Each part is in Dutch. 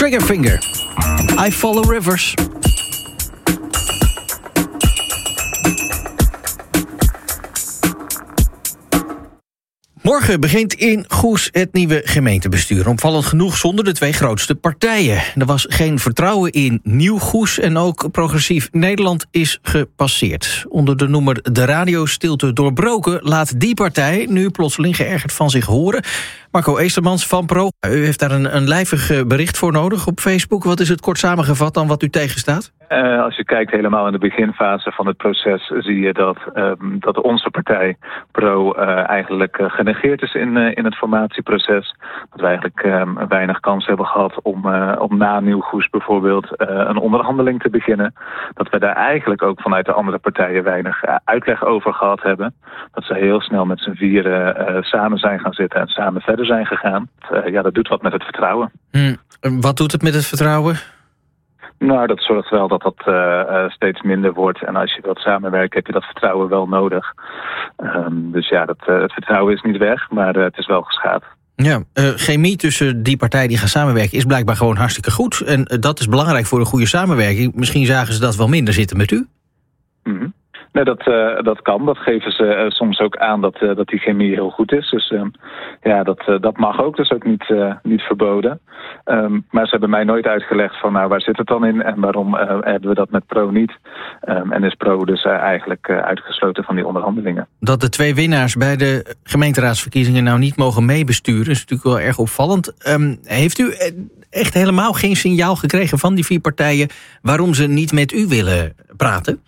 Triggerfinger. I Follow Rivers. Morgen begint in Goes het nieuwe gemeentebestuur. Opvallend genoeg zonder de twee grootste partijen. Er was geen vertrouwen in Nieuw Goes en ook Progressief Nederland is gepasseerd. Onder de noemer de radiostilte doorbroken laat die partij nu plotseling geërgerd van zich horen. Marco Eestermans van Pro, u heeft daar een lijvig bericht voor nodig op Facebook. Wat is het kort samengevat dan wat u tegenstaat? Als je kijkt helemaal in de beginfase van het proces, zie je dat onze partij Pro eigenlijk genegeerd is in het formatieproces. Dat we eigenlijk weinig kans hebben gehad om na Nieuw Goes bijvoorbeeld een onderhandeling te beginnen. Dat we daar eigenlijk ook vanuit de andere partijen weinig uitleg over gehad hebben. Dat ze heel snel met z'n vieren samen zijn gaan zitten en samen verder zijn gegaan. Dat doet wat met het vertrouwen. Wat doet het met het vertrouwen? Nou, dat zorgt wel dat dat steeds minder wordt. En als je wilt samenwerken, heb je dat vertrouwen wel nodig. Het vertrouwen is niet weg, maar het is wel geschaad. Ja, chemie tussen die partijen die gaan samenwerken is blijkbaar gewoon hartstikke goed. En dat is belangrijk voor een goede samenwerking. Misschien zagen ze dat wel minder zitten met u? Mm-hmm. Nee, dat kan. Dat geven ze soms ook aan dat die chemie heel goed is. Dus dat mag ook. Dat is ook niet verboden. Maar ze hebben mij nooit uitgelegd van waar zit het dan in en waarom hebben we dat met Pro niet. En is Pro dus eigenlijk uitgesloten van die onderhandelingen. Dat de twee winnaars bij de gemeenteraadsverkiezingen nou niet mogen meebesturen is natuurlijk wel erg opvallend. Heeft u echt helemaal geen signaal gekregen van die vier partijen waarom ze niet met u willen praten?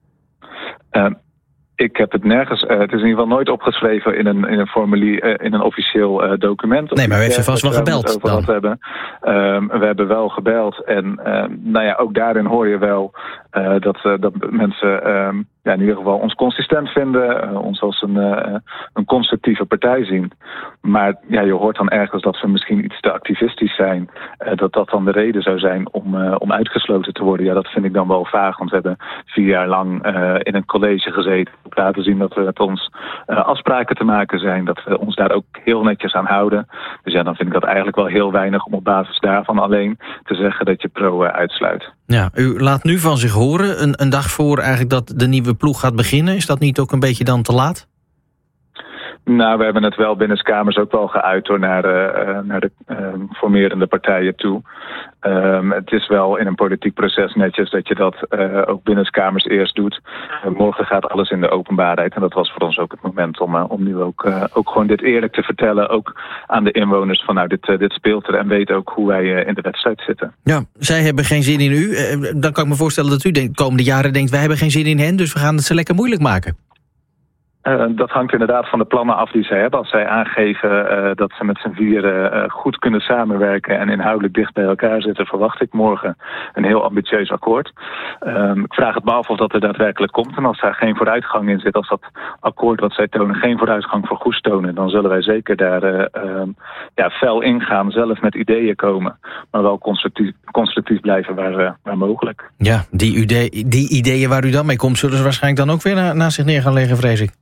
Ik heb het nergens. Het is in ieder geval nooit opgeschreven in een formulier, in een officieel document. Nee, maar u heeft ze vast wel gebeld dan. We hebben wel gebeld en ook daarin hoor je wel dat mensen in ieder geval ons consistent vinden, ons als een constructieve partij zien. Maar je hoort dan ergens dat we misschien iets te activistisch zijn. Dat dan de reden zou zijn om uitgesloten te worden. Ja, dat vind ik dan wel vaag, want we hebben 4 jaar lang in een college gezeten. Laten zien dat we met ons afspraken te maken zijn. Dat we ons daar ook heel netjes aan houden. Dus dan vind ik dat eigenlijk wel heel weinig om op basis daarvan alleen te zeggen dat je Pro uitsluit. Ja, u laat nu van zich horen, een dag voor eigenlijk dat de nieuwe ploeg gaat beginnen. Is dat niet ook een beetje dan te laat? Nou, we hebben het wel binnenskamers ook wel geuit door naar de formerende partijen toe. Het is wel in een politiek proces netjes dat je dat ook binnenskamers eerst doet. Morgen gaat alles in de openbaarheid en dat was voor ons ook het moment om nu ook gewoon dit eerlijk te vertellen. Ook aan de inwoners van dit speelt er en weet ook hoe wij in de wedstrijd zitten. Ja, zij hebben geen zin in u. Dan kan ik me voorstellen dat u de komende jaren denkt wij hebben geen zin in hen, dus we gaan het ze lekker moeilijk maken. Dat hangt inderdaad van de plannen af die zij hebben. Als zij aangeven dat ze met z'n vieren goed kunnen samenwerken en inhoudelijk dicht bij elkaar zitten, verwacht ik morgen een heel ambitieus akkoord. Ik vraag het me af of dat er daadwerkelijk komt. En als daar geen vooruitgang in zit, als dat akkoord wat zij tonen geen vooruitgang voor Goes tonen, dan zullen wij zeker daar fel ingaan, zelf met ideeën komen. Maar wel constructief blijven waar mogelijk. Ja, die ideeën waar u dan mee komt, zullen ze waarschijnlijk dan ook weer naast zich neer gaan leggen, vrees ik.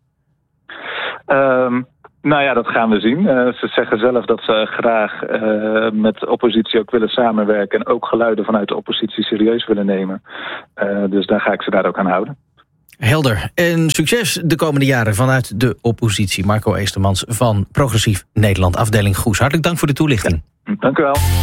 Dat gaan we zien. Ze zeggen zelf dat ze graag met de oppositie ook willen samenwerken en ook geluiden vanuit de oppositie serieus willen nemen. Dus daar ga ik ze daar ook aan houden. Helder. En succes de komende jaren vanuit de oppositie. Marco Eestermans van Progressief Nederland, afdeling Goes. Hartelijk dank voor de toelichting. Ja, dank u wel.